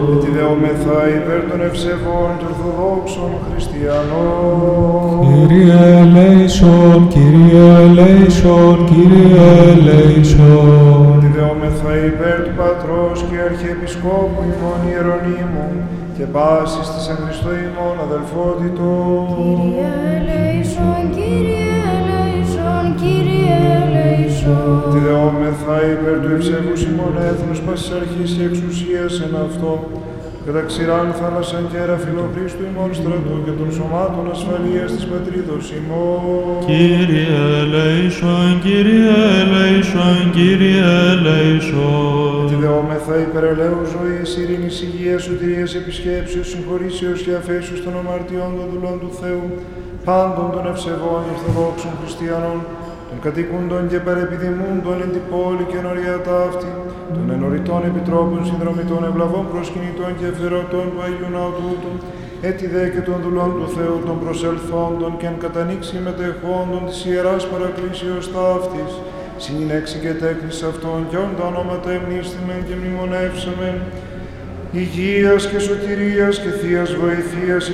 Ετιδεόμεθα υπέρ των ευσεβών και ορθοδόξων χριστιανών. Κύριε ελέησον, Κύριε ελέησον, Κύριε ελέησον. Ετιδεόμεθα υπέρ του Πατρός και Αρχιεπισκόπου ημών Ιερονύμου και πάσης της εν Χριστώ ημών αδελφότητος. Κύριε ελέησον, Κύριε ελέησον, Κύριε ελέησον. Ετιδεόμεθα υπέρ του ευσεβούς ημών έθνους πάσης αρχής και εξουσίας εν αυτό, κατά ξηράν θάλασσαν και αέρα φιλοχρίστου ημών στρατού και των σωμάτων ασφαλείας της πατρίδος ημών. Κύριε ελέησον, Κύριε ελέησον, Κύριε ελέησον. Ετιδεόμεθα υπέρ ελέους ζωής, ειρήνης, υγείας, σωτηρίας, επισκέψεως, συγχωρήσεως και αφέσεως των αμαρτιών των δουλών του Θεού, πάντων των ευσεβών ορθοδόξων χριστιανών, των κατοικούντων και παρεπιδημούντων εν την πόλη και νωριά ταύτη, των ενωριτών επιτρόπων, συνδρομητών, ευλαβών προσκυνητών και αφιερωτών του Αγίου Ναού τούτου, έτι δε και των δουλών του Θεού των προσελθόντων και εν κατανοίξει μετεχόντων της Ιεράς Παρακλήσεως ταύτης, συνήνεξη και τέκνης αυτών και όν τα ονόματα εμνίστημεν και μνημονεύσαμεν, υγείας και σωτηρίας και θείας βοηθείας